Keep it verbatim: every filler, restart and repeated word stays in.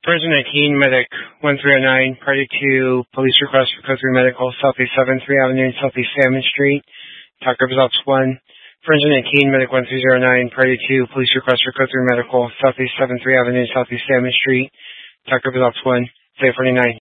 Person nineteen, medic one three zero nine, party to police request for code three medical, Southeast seventh Street Avenue, Southeast Salmon Street. Talk results one. Person nineteen, medic one three zero nine, party to police request for code three medical, Southeast seventh Street Avenue, Southeast Salmon Street. Talk results one. Say forty-nine.